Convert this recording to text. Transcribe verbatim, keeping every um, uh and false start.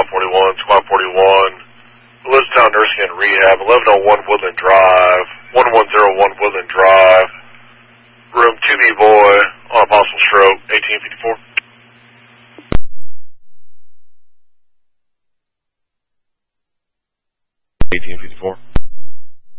forty-one, Squad forty-one, Elizabethtown Nursing and Rehab, eleven oh one Woodland Drive, one one oh one Woodland Drive, room two B boy on a possible stroke, eighteen fifty-four. eighteen fifty-four.